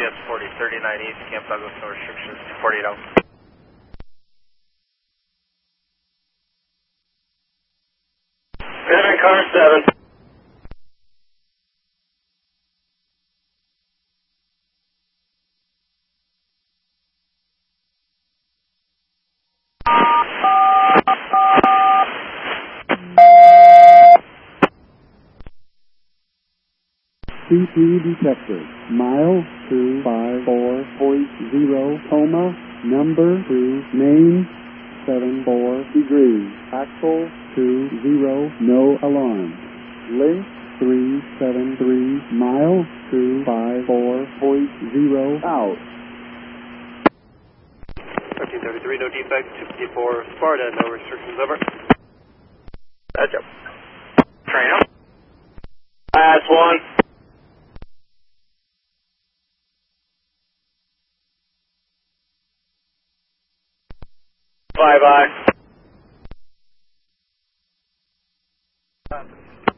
CS 4039 East, Camp Douglas, no restrictions, 48 out. Good, car 7. CP detected. Mile 254.0, coma, number 2, main 74 degrees, axle 20, no alarm. Link 373, mile 254.0, out. 1333, no defect, 254 Sparta, no restrictions, over. That's up. Train up. Last one. Bye-bye.